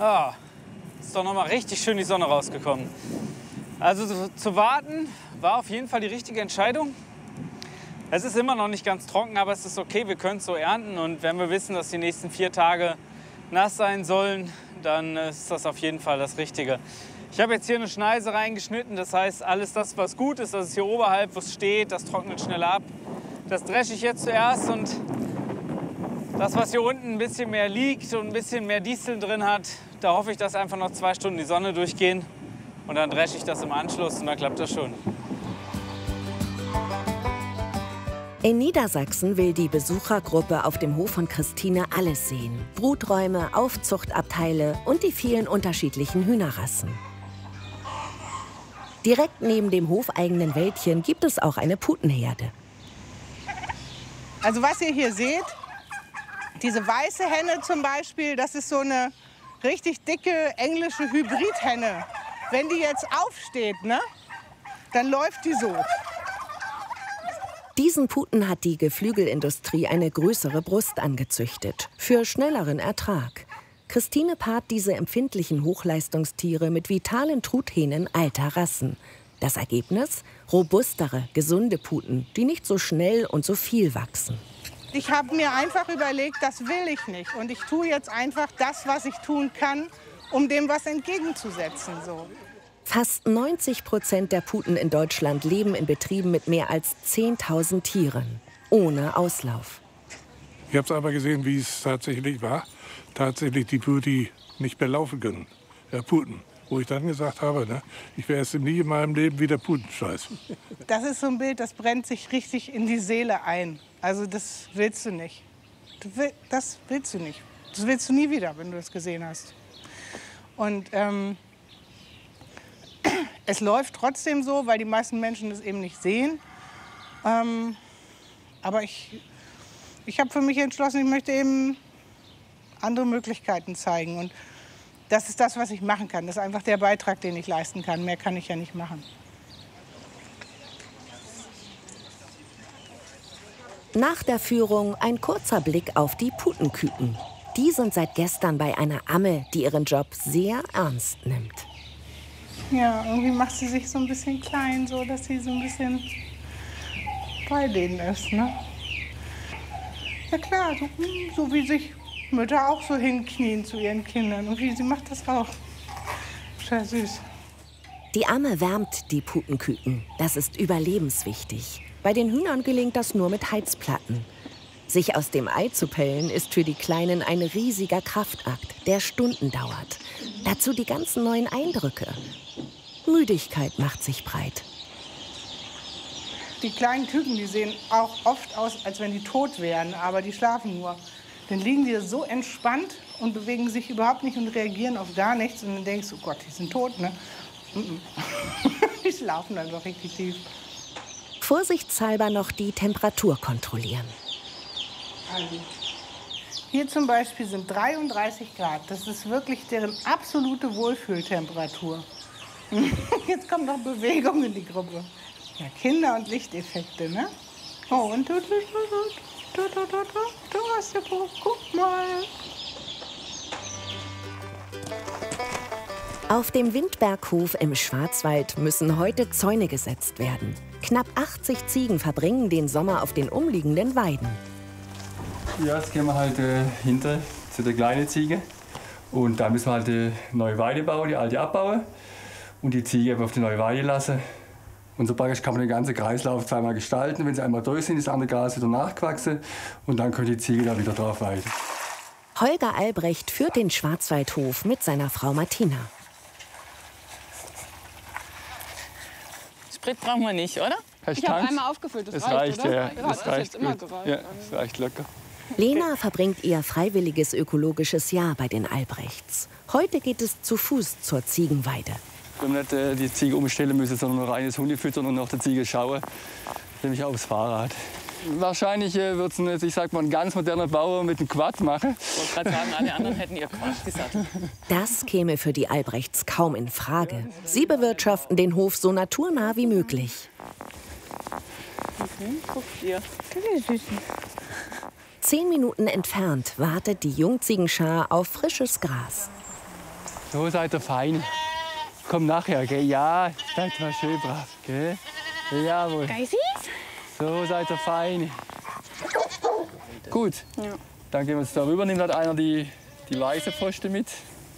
Ah, ist doch noch mal richtig schön die Sonne rausgekommen. Also zu warten war auf jeden Fall die richtige Entscheidung. Es ist immer noch nicht ganz trocken, aber es ist okay, wir können es so ernten. Und wenn wir wissen, dass die nächsten 4 Tage nass sein sollen, dann ist das auf jeden Fall das Richtige. Ich habe jetzt hier eine Schneise reingeschnitten, das heißt, alles das, was gut ist, das ist hier oberhalb, wo es steht, das trocknet schnell ab. Das dresche ich jetzt zuerst und das, was hier unten ein bisschen mehr liegt und ein bisschen mehr Disteln drin hat, da hoffe ich, dass einfach noch 2 Stunden die Sonne durchgehen. Und dann dresche ich das im Anschluss und dann klappt das schon. In Niedersachsen will die Besuchergruppe auf dem Hof von Christine alles sehen. Bruträume, Aufzuchtabteile und die vielen unterschiedlichen Hühnerrassen. Direkt neben dem hofeigenen Wäldchen gibt es auch eine Putenherde. Also was ihr hier seht, diese weiße Henne zum Beispiel, das ist so eine richtig dicke englische Hybridhenne. Wenn die jetzt aufsteht, ne, dann läuft die so. Diesen Puten hat die Geflügelindustrie eine größere Brust angezüchtet, für schnelleren Ertrag. Christine paart diese empfindlichen Hochleistungstiere mit vitalen Truthähnen alter Rassen. Das Ergebnis? Robustere, gesunde Puten, die nicht so schnell und so viel wachsen. Ich habe mir einfach überlegt, das will ich nicht. Und ich tue jetzt einfach das, was ich tun kann, um dem was entgegenzusetzen. So. Fast 90% der Puten in Deutschland leben in Betrieben mit mehr als 10.000 Tieren, ohne Auslauf. Ich habe es aber gesehen, wie es tatsächlich war. Tatsächlich die Puten, die nicht mehr laufen können. Ja, Puten. Wo ich dann gesagt habe, ne, ich werde es nie in meinem Leben wieder Puten scheißen. Das ist so ein Bild, das brennt sich richtig in die Seele ein. Also das willst du nicht. Das willst du nicht. Das willst du nie wieder, wenn du es gesehen hast. Und es läuft trotzdem so, weil die meisten Menschen das eben nicht sehen. Aber ich habe für mich entschlossen, ich möchte eben andere Möglichkeiten zeigen. Und das ist das, was ich machen kann. Das ist einfach der Beitrag, den ich leisten kann. Mehr kann ich ja nicht machen. Nach der Führung ein kurzer Blick auf die Putenküken. Die sind seit gestern bei einer Amme, die ihren Job sehr ernst nimmt. Ja, irgendwie macht sie sich so ein bisschen klein, so dass sie so ein bisschen bei denen ist, ne? Ja klar, so wie sich Mütter auch so hinknien zu ihren Kindern. Und sie macht das auch. Sehr süß. Die Amme wärmt die Putenküken. Das ist überlebenswichtig. Bei den Hühnern gelingt das nur mit Heizplatten. Sich aus dem Ei zu pellen, ist für die Kleinen ein riesiger Kraftakt, der Stunden dauert. Dazu die ganzen neuen Eindrücke. Müdigkeit macht sich breit. Die kleinen Küken, die sehen auch oft aus, als wenn die tot wären, aber die schlafen nur. Dann liegen die so entspannt und bewegen sich überhaupt nicht und reagieren auf gar nichts. Und dann denkst du, oh Gott, die sind tot, ne? Die schlafen einfach richtig tief. Vorsichtshalber noch die Temperatur kontrollieren. Also, hier zum Beispiel sind 33 Grad. Das ist wirklich deren absolute Wohlfühltemperatur. Jetzt kommt noch Bewegung in die Gruppe. Ja, Kinder- und Lichteffekte, ne? Oh, und du hast ja Buch, guck mal. Auf dem Windberghof im Schwarzwald müssen heute Zäune gesetzt werden. Knapp 80 Ziegen verbringen den Sommer auf den umliegenden Weiden. Ja, jetzt gehen wir halt hinter zu der kleinen Ziege. Und da müssen wir halt eine neue Weide bauen, die alte abbauen. Und die Ziege auf die neue Weide lassen. Und so praktisch kann man den ganzen Kreislauf zweimal gestalten. Wenn sie einmal durch sind, ist das andere Gras wieder nachgewachsen. Und dann kann die Ziege da wieder drauf weiden. Holger Albrecht führt den Schwarzwaldhof mit seiner Frau Martina. Sprit brauchen wir nicht, oder? Ich habe einmal aufgefüllt, das reicht, oder? Ja, das reicht immer gereicht. Ja, das reicht locker. Lena verbringt ihr freiwilliges ökologisches Jahr bei den Albrechts. Heute geht es zu Fuß zur Ziegenweide. Wenn wir nicht die Ziege umstellen müssen, sondern nur reines Hunde füttern und nach der Ziege schauen, nehme ich aufs Fahrrad. Wahrscheinlich wird es ich sag mal, ein ganz moderner Bauer mit einem Quad machen. Ich wollte gerade sagen, alle anderen hätten ihr Quad gesattelt. Das käme für die Albrechts kaum in Frage. Sie bewirtschaften den Hof so naturnah wie möglich. Guck dir. 10 Minuten entfernt wartet die Jungziegenschar auf frisches Gras. So seid ihr fein. Komm nachher, gell? Ja, seid mal schön brav, gell? Jawohl. Geisis? So seid ihr fein. Gut. Ja. Dann gehen wir jetzt da rüber. Nimmt halt einer die weiße Pfoste mit.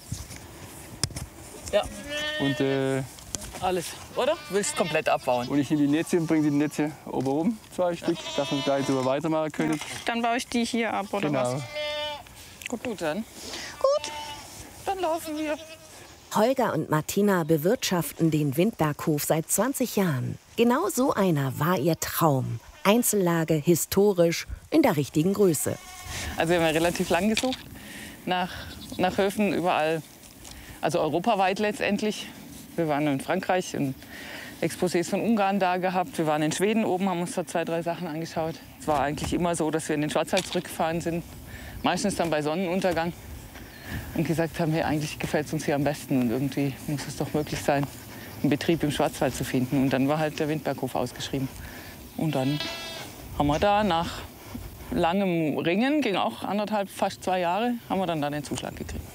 Ja. Und, Alles, oder? Du willst komplett abbauen. und ich nehme die Netze und bringe die Netze oben 2 Stück, dass wir gleich so weitermachen können. Dann baue ich die hier ab, oder Genau. was? Gut, dann. Gut, dann laufen wir. Holger und Martina bewirtschaften den Windberghof seit 20 Jahren. Genau so einer war ihr Traum. Einzellage, historisch, in der richtigen Größe. Also wir haben ja relativ lang gesucht nach Höfen überall, also europaweit letztendlich. Wir waren in Frankreich und Exposés von Ungarn da gehabt. Wir waren in Schweden oben, haben uns da 2, 3 Sachen angeschaut. Es war eigentlich immer so, dass wir in den Schwarzwald zurückgefahren sind, meistens dann bei Sonnenuntergang. Und gesagt haben, hey, eigentlich gefällt es uns hier am besten und irgendwie muss es doch möglich sein, einen Betrieb im Schwarzwald zu finden. Und dann war halt der Windberghof ausgeschrieben. Und dann haben wir da nach langem Ringen, ging auch 1,5, fast 2 Jahre, haben wir dann den Zuschlag gekriegt.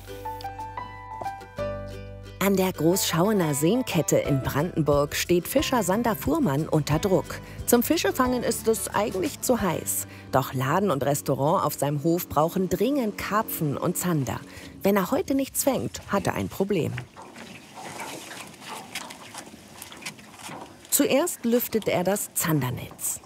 An der Großschauener Seenkette in Brandenburg steht Fischer Sander Fuhrmann unter Druck. Zum Fischefangen ist es eigentlich zu heiß. Doch Laden und Restaurant auf seinem Hof brauchen dringend Karpfen und Zander. Wenn er heute nichts fängt, hat er ein Problem. Zuerst lüftet er das Zandernetz.